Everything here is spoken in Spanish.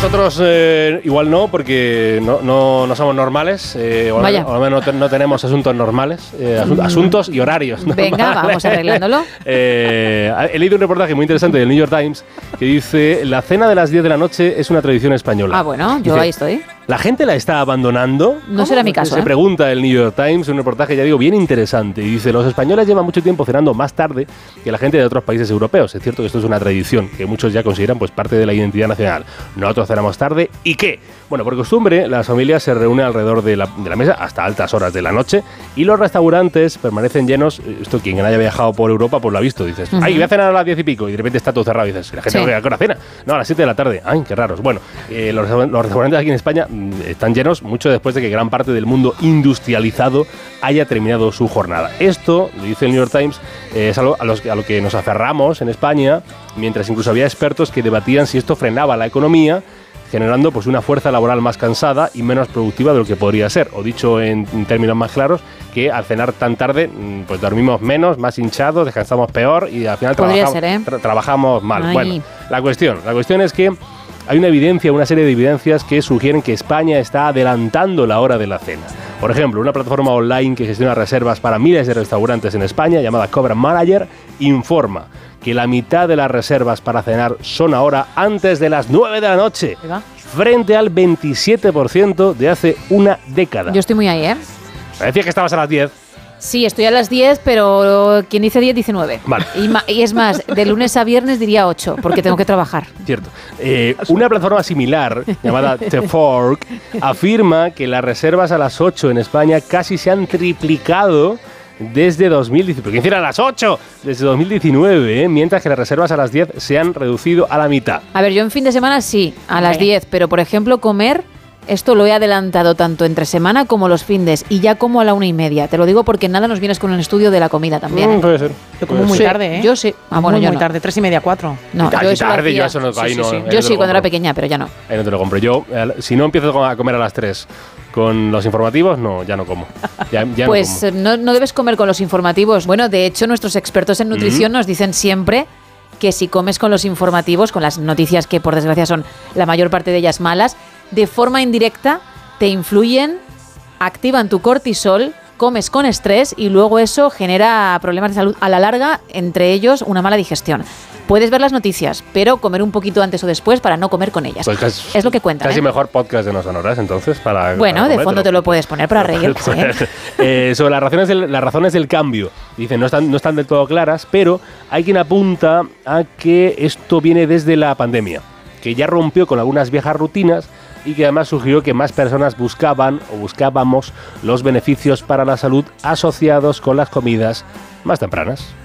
Nosotros igual no, porque no somos normales, o al menos no tenemos asuntos normales, asuntos y horarios normales. Venga, vamos arreglándolo. He leído un reportaje muy interesante del New York Times que dice: la cena de las 10 de la noche es una tradición española. Ah, bueno, yo dice, ahí estoy. ¿La gente la está abandonando? No será mi caso. Se pregunta el New York Times, un reportaje, ya digo, bien interesante. Y dice: los españoles llevan mucho tiempo cenando más tarde que la gente de otros países europeos. Es cierto que esto es una tradición que muchos ya consideran pues parte de la identidad nacional. Nosotros cenamos tarde. ¿Y qué? Bueno, por costumbre, las familias se reúnen alrededor de la mesa hasta altas horas de la noche y los restaurantes permanecen llenos. Esto quien haya viajado por Europa pues lo ha visto. Dices, ay, voy a cenar a las 10 y pico, y de repente está todo cerrado. Y dices, la gente ¿a qué hora cena? No, a las 7 de la tarde. Ay, qué raros. Bueno, los restaurantes aquí en España están llenos mucho después de que gran parte del mundo industrializado haya terminado su jornada. Esto, dice el New York Times, es algo a lo que nos aferramos en España, mientras incluso había expertos que debatían si esto frenaba la economía, generando pues una fuerza laboral más cansada y menos productiva de lo que podría ser. O dicho en términos más claros, que al cenar tan tarde pues dormimos menos, más hinchados, descansamos peor y al final trabajamos mal. Ay. Bueno, la cuestión es que hay una serie de evidencias que sugieren que España está adelantando la hora de la cena. Por ejemplo, una plataforma online que gestiona reservas para miles de restaurantes en España, llamada Cobra Manager, informa que la mitad de las reservas para cenar son ahora antes de las 9 de la noche, frente al 27% de hace una década. Yo estoy muy ahí, ¿eh? Me decías que estabas a las 10. Sí, estoy a las 10, pero quien dice 10 dice 9. Vale. Y es más, de lunes a viernes diría 8, porque tengo que trabajar. Cierto. Una plataforma similar, llamada The Fork, afirma que las reservas a las 8 en España casi se han triplicado desde 2019. ¿Pero quién hiciera a las 8? Desde 2019, mientras que las reservas a las 10 se han reducido a la mitad. A ver, yo en fin de semana sí, a las 10, pero por ejemplo comer... Esto lo he adelantado tanto entre semana como los findes y ya como a la 1:30. Te lo digo porque nada nos vienes con el estudio de la comida también. Puede ser. Yo como muy tarde, ¿eh? Yo sí. Bueno, yo muy no. tarde, 3:30, 4. No, yo eso tarde, lo yo eso no, ahí no. Yo sí, cuando era pequeña, pero ya no. Ahí no te lo compro. Yo, si no empiezo a comer a las 3 con los informativos, ya no como. Ya pues no como. No debes comer con los informativos. Bueno, de hecho, nuestros expertos en nutrición nos dicen siempre que si comes con los informativos, con las noticias que por desgracia son la mayor parte de ellas malas, de forma indirecta te influyen, activan tu cortisol, comes con estrés y luego eso genera problemas de salud a la larga, entre ellos una mala digestión. Puedes ver las noticias, pero comer un poquito antes o después para no comer con ellas. Pues es lo que cuentan. Casi mejor podcast de No Sonoras, entonces, para... Bueno, para de fondo te lo puedes poner para reírte. Sobre las razones del cambio. Dicen, no están del todo claras, pero hay quien apunta a que esto viene desde la pandemia, que ya rompió con algunas viejas rutinas y que además sugirió que más personas buscábamos los beneficios para la salud asociados con las comidas más tempranas.